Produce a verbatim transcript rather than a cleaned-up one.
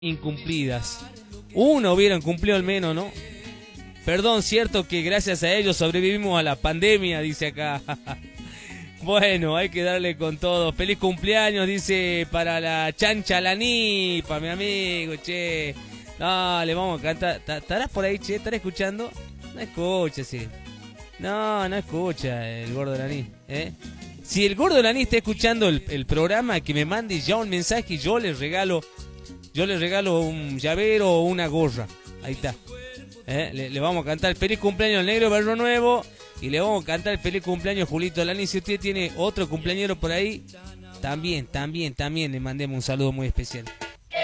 incumplidas. Uno hubieran cumplido al menos, ¿no? Perdón, cierto que gracias a ellos sobrevivimos a la pandemia, dice acá. Bueno, hay que darle con todo. Feliz cumpleaños, dice, para la Chancha Laní, para mi amigo, che. Dale, vamos a cantar. ¿Estarás por ahí, che? ¿Estarás escuchando? No escucha, sí. No, no escucha el gordo Laní, ¿eh? Si el gordo Laní está escuchando el, el programa, que me mande ya un mensaje y yo le regalo, yo le regalo un llavero o una gorra. Ahí está. ¿Eh? Le, le vamos a cantar el feliz cumpleaños al Negro Barrio Nuevo y le vamos a cantar el feliz cumpleaños a Julito Laní. Si usted tiene otro cumpleañero por ahí, también, también, también le mandemos un saludo muy especial.